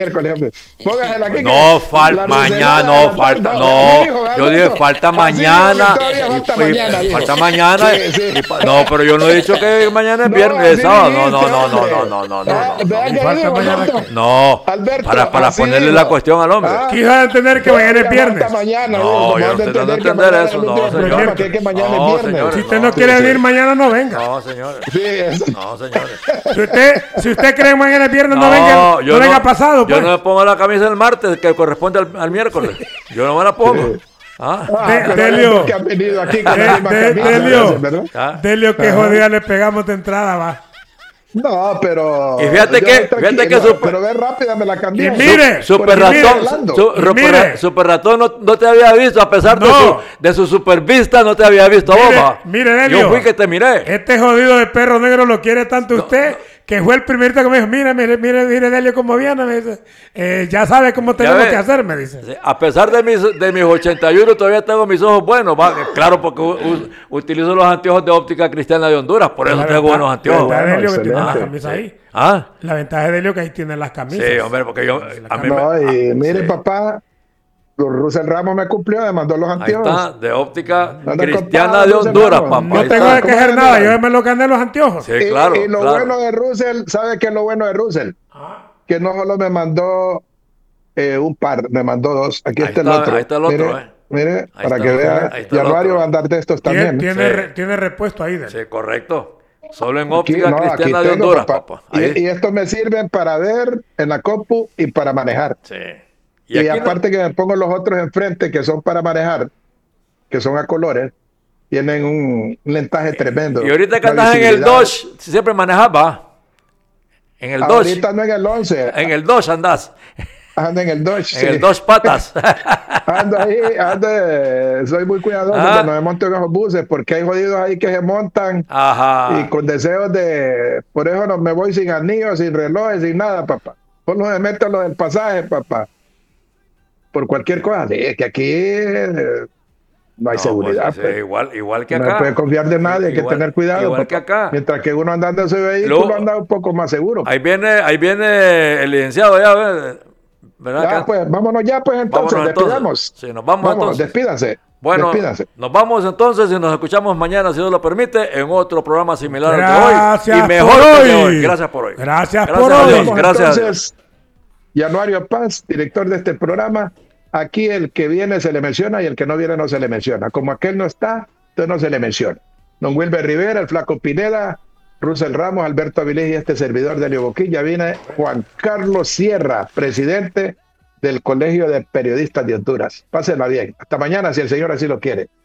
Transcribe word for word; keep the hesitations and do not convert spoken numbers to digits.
miércoles, hombre. Póngasela aquí. No, falta mañana, no, falta, no. Yo dije, falta mañana. Falta mañana. Falta mañana. Sí, sí. Y pa- No, pero yo no he dicho que mañana es No, viernes, así es sábado. No, dijiste, no, no, no, hombre. no, no, no, no, Ah, no. vea que Falta dijo, mañana Alberto. que- No, Alberto, para, para así ponerle dijo. la cuestión al hombre. Ah. Quiso entender que mañana es viernes. Falta mañana, No, digo, yo ¿cómo no vas a estoy dando a entender que entender mañana eso, es el no, último señor. programa, que es que mañana No, es viernes? señores. Si usted No, no quiere sí, venir sí. mañana, no venga. No, señores. Sí, es- No, señores. Si usted, si usted cree que mañana es viernes, no, venga, no venga pasado. Yo Pues. no me pongo la camisa el martes, que corresponde al, al miércoles. Yo no me la pongo. Ah, Ah, De- pero Delio. hay que han venido aquí con De- la misma de- camisa, Delio. ¿verdad? ah. Delio, que Ajá. jodida le pegamos de entrada, va. No, pero. Y fíjate yo que- estoy fíjate tranquilo, que super- pero ve rápida, me la cambié. Y mire, Super Por el ratón, Orlando. su- Y super, mire. super ratón no, no te había visto, a pesar de, No. su, de su supervista, no te había visto a vos, Mire, va. mire, Delio. Yo fui que te miré. Este jodido de perro negro lo quiere tanto usted que fue el primerito que me dijo, mire, mire, mire, mire, Delio, cómo viene. Me dice, "Eh, ya sabe cómo tenemos ve. que hacer, me dice. Sí, a pesar de mis, de mis ochenta y uno, todavía tengo mis ojos buenos, va. Claro, porque u- u- utilizo los anteojos de óptica cristiana de Honduras, por eso La tengo ventaja- buenos anteojos. La ventaja de Bueno, Delio que tiene las excelente. camisas ahí. ¿Ah? La ventaja de Delio que ahí tiene las camisas. Sí, hombre, porque yo... A mí No, me- y ah, mire, sí. papá, Russell Ramos me cumplió, me mandó los Ahí anteojos. está, de óptica Anda cristiana contado, de Luis Honduras, Herramo. papá. No Ahí tengo está. de ¿Cómo quejar es, nada, mira? yo me lo gané los anteojos. Sí, Y- claro, y lo claro. bueno de Russell, ¿sabe qué es lo bueno de Russell? Que no solo me mandó eh, un par, me mandó dos. Aquí Ahí está, está, el otro. ahí está el otro, Mire, eh. mire Ahí para está que el otro, vea. ahí está el Januario otro. va a andar de estos Tiene, también. tiene, Sí. re- tiene repuesto ahí, Delio. Sí, correcto. Solo en Aquí- óptica no, aquí cristiana de tengo, Honduras, papá. papá. Y, Ahí. y estos me sirven para ver en la compu y para manejar. Sí. Y, aquí no- aparte que me pongo los otros enfrente que son para manejar, que son a colores, tienen un, un lentaje tremendo. Y ahorita que Una andas en el visibilidad. Dodge, siempre manejas, va. En el Dodge. Ahorita no en el once, En el Dodge andas. ando en el Dodge. En sí. el Dodge patas. Ando ahí, ando, eh, soy muy cuidadoso Ah. cuando me monto en esos buses, porque hay jodidos ahí que se montan Ajá. y con deseos de... Por eso no me voy sin anillos, sin relojes, sin nada, papá. Por lo de meto lo del pasaje, papá. Por cualquier cosa. Sí, es que aquí eh, no hay No, seguridad. pues, sí, pues. igual, igual que No acá. se puede confiar de nadie, hay que Igual- tener cuidado. Igual papá. que acá. Mientras que uno andando en su vehículo Luego- anda un poco más seguro. Ahí viene, ahí viene el licenciado ya, ¿ve? ¿verdad? Ya, que- pues, vámonos ya, pues, entonces, Vámonos entonces. despidamos. Sí, nos vamos entonces. despídanse. Bueno, despídanse. nos vamos entonces y nos escuchamos mañana, si Dios lo permite, en otro programa similar al de Gracias hoy. Y mejor por que el de hoy. hoy. Gracias por hoy. Gracias por a hoy. Dios, Vamos, gracias a Dios. entonces, Januario Paz, director de este programa. Aquí el que viene se le menciona y el que no viene no se le menciona. Como aquel no está, entonces no se le menciona. Don Wilber Rivera, el Flaco Pineda, Russell Ramos, Alberto Avilés y este servidor de Elio Boquilla. Viene Juan Carlos Sierra, presidente del Colegio de Periodistas de Honduras. Pásenla bien. Hasta mañana, si el Señor así lo quiere.